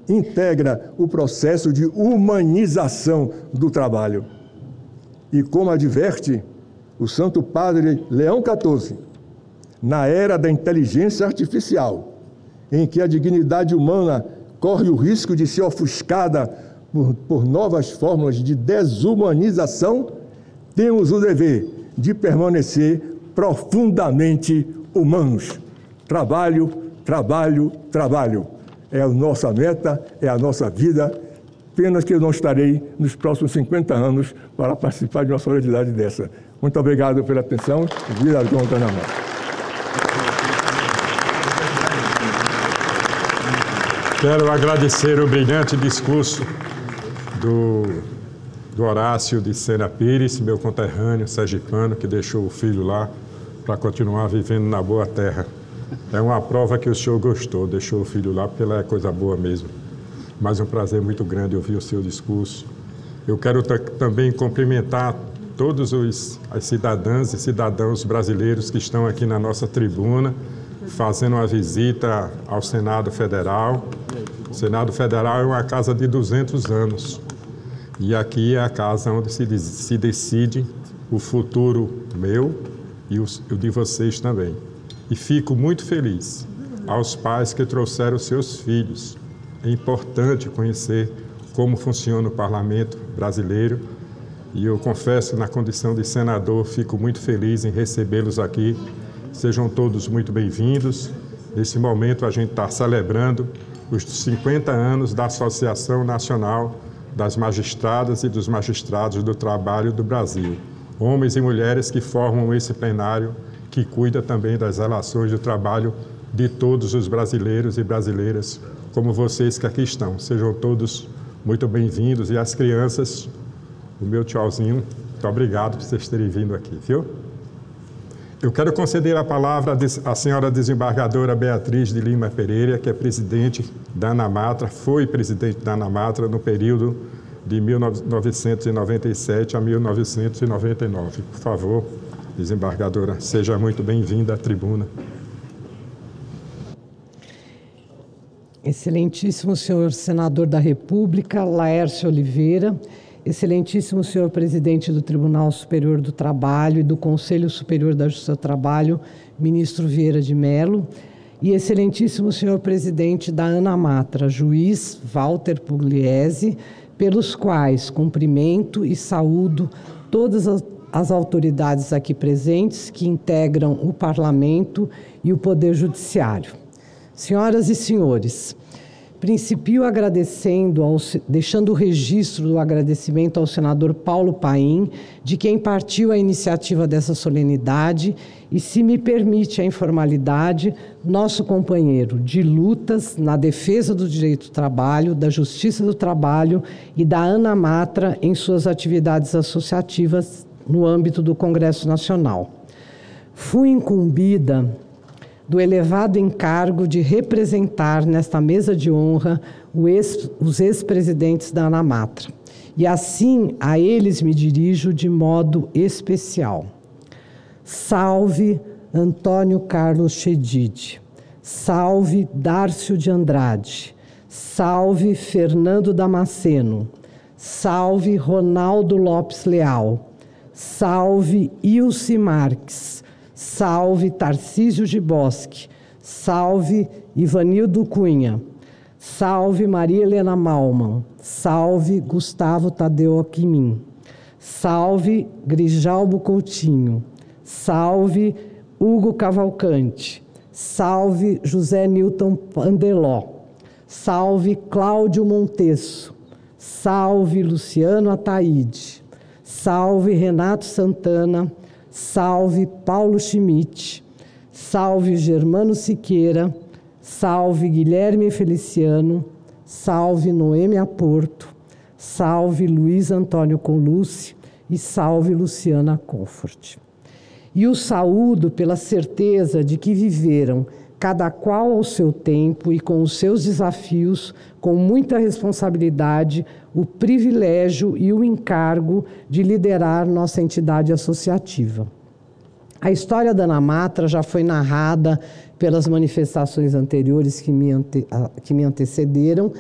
integra o processo de humanização do trabalho. E como adverte o Santo Padre Leão XIV, na era da inteligência artificial, em que a dignidade humana corre o risco de ser ofuscada por novas fórmulas de desumanização, temos o dever de permanecer profundamente humanos. Trabalho, trabalho, trabalho. É a nossa meta, é a nossa vida. Apenas que eu não estarei nos próximos 50 anos para participar de uma solenidade dessa. Muito obrigado pela atenção. Vida com o Anamatra. Quero agradecer o brilhante discurso do Horácio de Sena Pires, meu conterrâneo sergipano, que deixou o filho lá para continuar vivendo na boa terra. É uma prova que o senhor gostou, deixou o filho lá, porque ela é coisa boa mesmo. Mas é um prazer muito grande ouvir o seu discurso. Eu quero também cumprimentar todos as cidadãs e cidadãos brasileiros que estão aqui na nossa tribuna, fazendo uma visita ao Senado Federal. O Senado Federal é uma casa de 200 anos. E aqui é a casa onde se decide o futuro meu e o de vocês também. E fico muito feliz aos pais que trouxeram seus filhos. É importante conhecer como funciona o parlamento brasileiro. E eu confesso, na condição de senador, fico muito feliz em recebê-los aqui. Sejam todos muito bem-vindos. Nesse momento, a gente está celebrando os 50 anos da Associação Nacional das Magistradas e dos Magistrados do Trabalho do Brasil. Homens e mulheres que formam esse plenário, que cuida também das relações do trabalho de todos os brasileiros e brasileiras, como vocês que aqui estão. Sejam todos muito bem-vindos. E as crianças, o meu tchauzinho, muito obrigado por vocês terem vindo aqui, viu? Eu quero conceder a palavra à senhora desembargadora Beatriz de Lima Pereira, que é presidente da Anamatra, foi presidente da Anamatra no período de 1997 a 1999. Por favor, desembargadora, seja muito bem-vinda à tribuna. Excelentíssimo senhor senador da República, Laércio Oliveira, excelentíssimo senhor presidente do Tribunal Superior do Trabalho e do Conselho Superior da Justiça do Trabalho, ministro Vieira de Mello, e excelentíssimo senhor presidente da Anamatra, juiz Walter Pugliese, pelos quais cumprimento e saúdo todas as autoridades aqui presentes que integram o Parlamento e o Poder Judiciário. Senhoras e senhores, principio agradecendo, deixando o registro do agradecimento ao senador Paulo Paim, de quem partiu a iniciativa dessa solenidade, e, se me permite a informalidade, nosso companheiro de lutas na defesa do direito do trabalho, da justiça do trabalho e da Anamatra em suas atividades associativas no âmbito do Congresso Nacional. Fui incumbida do elevado encargo de representar nesta mesa de honra os ex-presidentes da Anamatra. E assim a eles me dirijo de modo especial. Salve Antônio Carlos Chedid, salve Dárcio de Andrade, salve Fernando Damasceno, salve Ronaldo Lopes Leal, salve Ilse Marques, salve Tarcísio de Bosque, salve Ivanildo Cunha, salve Maria Helena Malman, salve Gustavo Tadeu Aquimin, salve Grijalbo Coutinho, salve Hugo Cavalcante, salve José Newton Pandeló, salve Cláudio Montesso, salve Luciano Ataíde, salve Renato Santana, salve Paulo Schmidt, salve Germano Siqueira, salve Guilherme Feliciano, salve Noêmia Porto, salve Luiz Antônio Colucci e salve Luciana Comfort. E o saúdo pela certeza de que viveram, cada qual ao seu tempo e com os seus desafios, com muita responsabilidade, o privilégio e o encargo de liderar nossa entidade associativa. A história da Anamatra já foi narrada pelas manifestações anteriores que me antecederam,